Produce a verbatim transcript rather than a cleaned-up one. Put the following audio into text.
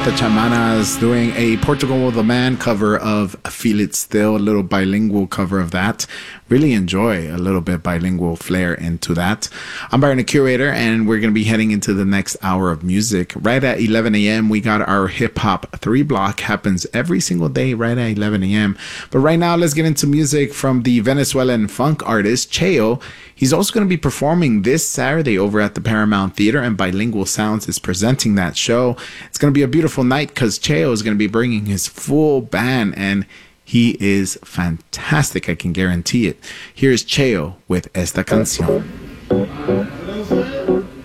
the Chamanas doing a Portugal the Man cover of Feel It Still, a little bilingual cover of that. Really enjoy a little bit bilingual flair into that. I'm Byron, the Curator, and we're going to be heading into the next hour of music. Right at eleven a.m., we got our hip-hop three block. Happens every single day right at eleven a.m. But right now, let's get into music from the Venezuelan funk artist Cheo. He's also going to be performing this Saturday over at the Paramount Theater, and Bilingual Sounds is presenting that show. It's going to be a beautiful night because Cheo is going to be bringing his full band, and he is fantastic, I can guarantee it. Here's Cheo with Esta Canción.